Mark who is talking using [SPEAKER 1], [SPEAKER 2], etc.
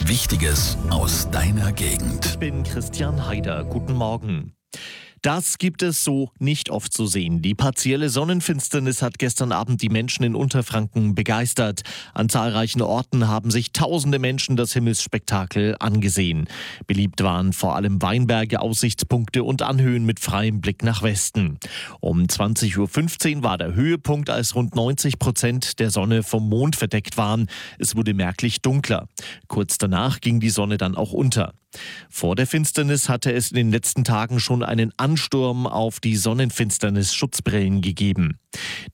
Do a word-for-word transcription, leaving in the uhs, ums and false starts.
[SPEAKER 1] Wichtiges aus deiner Gegend.
[SPEAKER 2] Ich bin Christian Haider. Guten Morgen. Das gibt es so nicht oft zu sehen. Die partielle Sonnenfinsternis hat gestern Abend die Menschen in Unterfranken begeistert. An zahlreichen Orten haben sich tausende Menschen das Himmelsspektakel angesehen. Beliebt waren vor allem Weinberge, Aussichtspunkte und Anhöhen mit freiem Blick nach Westen. Um zwanzig Uhr fünfzehn war der Höhepunkt, als rund neunzig Prozent der Sonne vom Mond verdeckt waren. Es wurde merklich dunkler. Kurz danach ging die Sonne dann auch unter. Vor der Finsternis hatte es in den letzten Tagen schon einen Ansturm auf die Sonnenfinsternis-Schutzbrillen gegeben.